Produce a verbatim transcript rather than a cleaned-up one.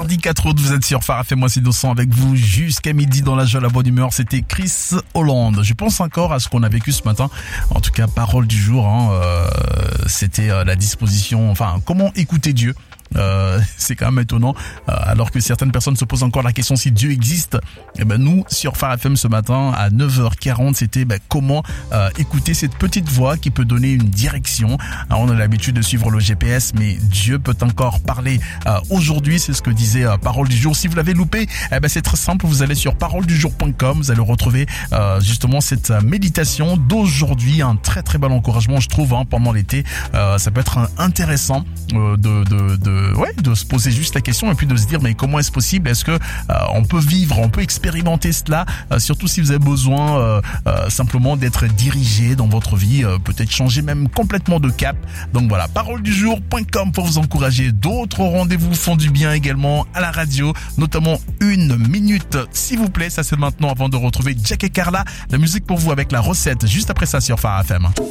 mardi quatre août, vous êtes sur Phare F M, moi c'est deux cents avec vous jusqu'à midi dans la joie, la bonne humeur. C'était Chris Hollande. Je pense encore à ce qu'on a vécu ce matin. En tout cas, parole du jour, hein, euh, c'était euh, la disposition, enfin, comment écouter Dieu. Euh, c'est quand même étonnant, euh, alors que certaines personnes se posent encore la question si Dieu existe. Et ben nous sur Phare F M ce matin à neuf heures quarante, c'était ben, comment euh, écouter cette petite voix qui peut donner une direction. Alors, on a l'habitude de suivre le G P S, mais Dieu peut encore parler euh, aujourd'hui. C'est ce que disait euh, Parole du jour. Si vous l'avez loupé, eh ben c'est très simple. Vous allez sur parole du jour point com. Vous allez retrouver euh, justement cette méditation d'aujourd'hui. Un très très bel encouragement, je trouve, hein, pendant l'été. Euh, ça peut être un, intéressant euh, de, de, de ouais, de se poser juste la question et puis de se dire mais comment est-ce possible, est-ce que euh, on peut vivre, on peut expérimenter cela, euh, surtout si vous avez besoin euh, euh, simplement d'être dirigé dans votre vie, euh, peut-être changer même complètement de cap. Donc voilà, parole du jour point com pour vous encourager. D'autres rendez-vous font du bien également à la radio, notamment une minute s'il vous plaît. Ça c'est maintenant, avant de retrouver Jack et Carla, la musique pour vous avec la recette juste après ça sur Phare F M.